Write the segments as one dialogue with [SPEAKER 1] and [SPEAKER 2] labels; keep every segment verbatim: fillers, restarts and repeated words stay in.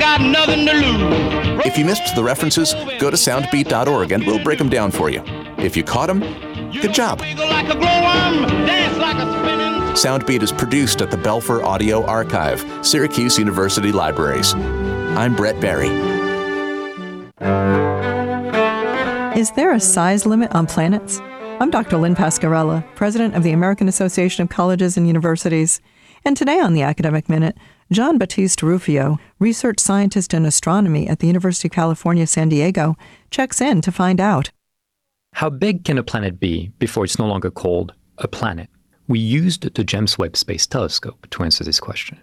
[SPEAKER 1] got nothing to lose.
[SPEAKER 2] If you missed the references, go to soundbeat dot org and we'll break them down for you. If you caught them, good job.
[SPEAKER 1] Like a glowworm, dance like a spinning.
[SPEAKER 2] Soundbeat is produced at the Belfer Audio Archive, Syracuse University Libraries. I'm Brett Barry.
[SPEAKER 3] Is there a size limit on planets? I'm Doctor Lynn Pascarella, president of the American Association of Colleges and Universities. And today on the Academic Minute, Jean-Baptiste Rufio, research scientist in astronomy at the University of California, San Diego, checks in to find out.
[SPEAKER 4] How big can a planet be before it's no longer called a planet? We used the James Webb Space Telescope to answer this question.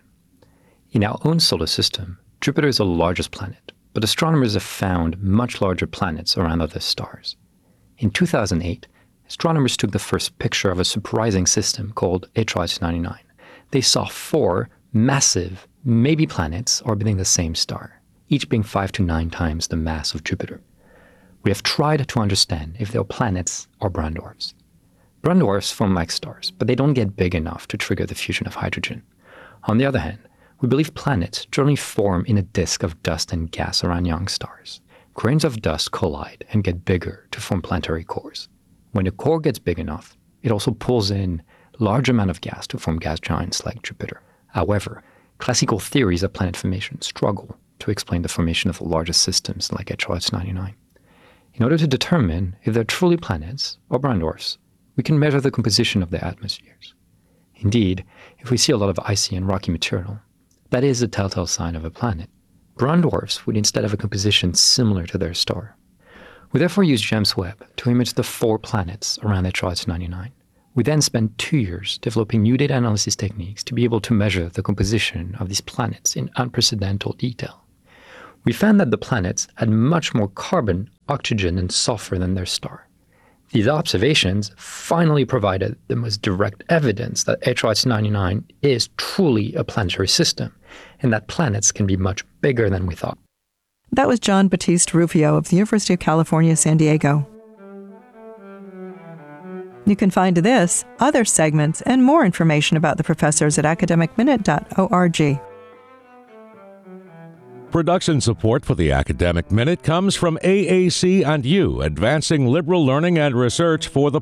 [SPEAKER 4] In our own solar system, Jupiter is the largest planet, but astronomers have found much larger planets around other stars. In two thousand eight, astronomers took the first picture of a surprising system called H R S ninety-nine. They saw four massive, maybe planets orbiting the same star, each being five to nine times the mass of Jupiter. We have tried to understand if they are planets or brown dwarfs. Brown dwarfs form like stars, but they don't get big enough to trigger the fusion of hydrogen. On the other hand, we believe planets generally form in a disk of dust and gas around young stars. Grains of dust collide and get bigger to form planetary cores. When the core gets big enough, it also pulls in large amount of gas to form gas giants like Jupiter. However, classical theories of planet formation struggle to explain the formation of the largest systems like H R S ninety-nine. In order to determine if they're truly planets or brown dwarfs, we can measure the composition of their atmospheres. Indeed, if we see a lot of icy and rocky material, that is a telltale sign of a planet. Brown dwarfs would instead have a composition similar to their star. We therefore use James Webb to image the four planets around H R S ninety-nine. We then spent two years developing new data analysis techniques to be able to measure the composition of these planets in unprecedented detail. We found that the planets had much more carbon, oxygen, and sulfur than their star. These observations finally provided the most direct evidence that H R S ninety-nine is truly a planetary system, and that planets can be much bigger than we thought.
[SPEAKER 3] That was Jean-Baptiste Rufio of the University of California, San Diego. You can find this, other segments, and more information about the professors at academic minute dot org.
[SPEAKER 5] Production support for the Academic Minute comes from A A C and U, advancing liberal learning and research for the